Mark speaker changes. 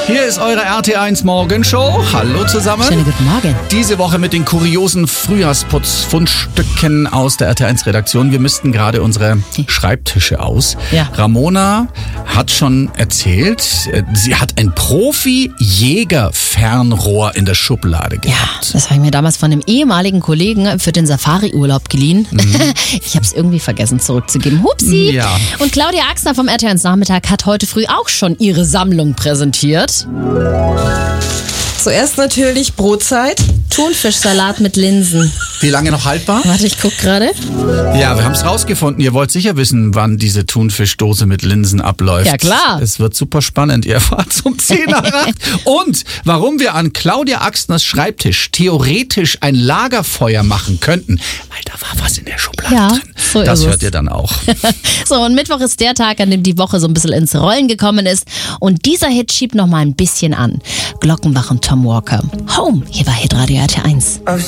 Speaker 1: Hier ist eure RT1 Morgenshow. Hallo zusammen.
Speaker 2: Schönen guten Morgen.
Speaker 1: Diese Woche mit den kuriosen Frühjahrsputz-Fundstücken aus der RT1-Redaktion. Wir missten gerade unsere Schreibtische aus.
Speaker 2: Ja.
Speaker 1: Ramona hat schon erzählt, sie hat ein Profi-Jäger-Fernrohr in der Schublade
Speaker 2: Ja,
Speaker 1: gehabt.
Speaker 2: das habe ich mir damals von einem ehemaligen Kollegen für den Safari-Urlaub geliehen. Ich habe es irgendwie vergessen zurückzugeben. Hupsi!
Speaker 1: Ja.
Speaker 2: Und Claudia Axner vom RT1 Nachmittag hat heute früh auch schon ihre Sammlung präsentiert.
Speaker 3: Zuerst natürlich Brotzeit.
Speaker 2: Thunfischsalat mit Linsen.
Speaker 1: Wie lange noch haltbar?
Speaker 2: Warte, ich guck gerade.
Speaker 1: Ja, wir haben es rausgefunden. Ihr wollt sicher wissen, wann diese Thunfischdose mit Linsen abläuft.
Speaker 2: Ja, klar.
Speaker 1: Es wird super spannend. Ihr erfahrt um 10 nach 8. Und warum wir an Claudia Axners Schreibtisch theoretisch ein Lagerfeuer machen könnten. Weil da war was in der Schublade
Speaker 2: Ja,
Speaker 1: drin.
Speaker 2: so
Speaker 1: Das
Speaker 2: ist es.
Speaker 1: hört ihr dann auch.
Speaker 2: So, und Mittwoch ist der Tag, an dem die Woche so ein bisschen ins Rollen gekommen ist. Und dieser Hit schiebt noch mal ein bisschen an. Glockenbach und Tom Walker. Home, hier war Hitradio RT1.